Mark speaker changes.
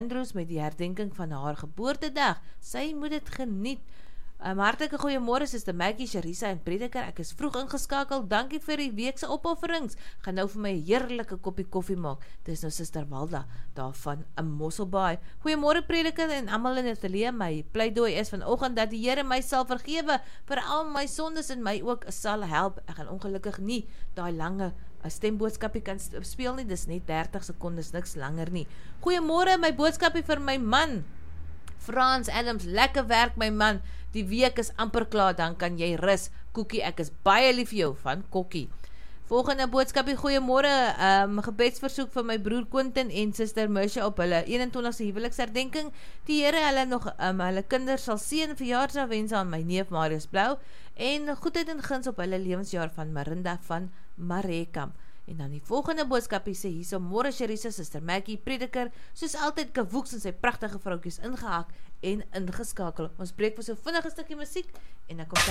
Speaker 1: Andrews met die herdenking van haar geboortedag. Sy moet dit geniet. Hartelike goeiemôre, Suster Maggie, Sharisa en Prediker. Ek is vroeg ingeskakel. Dankie vir die weekse opofferings. Gaan nou vir my 'n heerlike koppie koffie maak. Dis nou Suster Walda daarvan 'n Mosselbaai. Goeiemôre Prediker en almal in die ateljee. My pleidooi is vanoggend dat die Here my sal vergewe vir al my sondes en my ook sal help. Ek gaan ongelukkig nie daai lange stemboodskapie kan speel nie. Dis net 30 sekondes, niks langer nie. Goeiemôre, my boodskapie vir my man Frans Adams, lekker werk my man, die week is amper klaar, dan kan jy rus, Koekie, ek is baie lief vir jou, van Kokkie. Volgende boodskapie, goeiemôre, gebedsversoek vir my broer Quentin en Suster Mercia op hulle 21ste huweliksherdenking, die Here hulle nog, hulle kinders sal seën, verjaarsdag wens aan my neef Marius Blou, en goedheid en guns op hulle lewensjaar van Marinda van Marekam. En dan die volgende boodskapie sê hierso, môre Sharisa, Suster Maggie, Prediker, soos altyd Kavoeks en sy pragtige vroukies ingehaak en ingeskakel. Ons breek vir so vinnig 'n stukkie musiek en dan kom